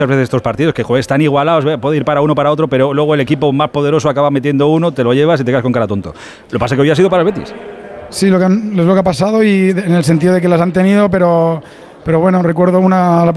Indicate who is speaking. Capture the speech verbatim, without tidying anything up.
Speaker 1: veces estos partidos que, joder, están igualados, puede ir para uno para otro, pero luego el equipo más poderoso acaba metiendo uno, te lo llevas y te quedas con cara tonto. Lo que pasa es que hoy ha sido para el Betis.
Speaker 2: Sí, lo que han, es lo que ha pasado y en el sentido de que las han tenido, pero, pero bueno, recuerdo una